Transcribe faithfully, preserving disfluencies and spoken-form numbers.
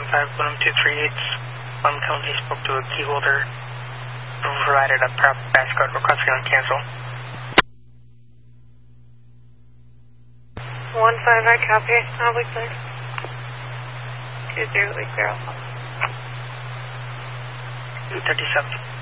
five, Bloom two three eight. Plum County spoke to a key holder, provided a prop passcode, requesting on cancel. one five, I copy. I'll be clear. two zero, be clear. two thirty-seven.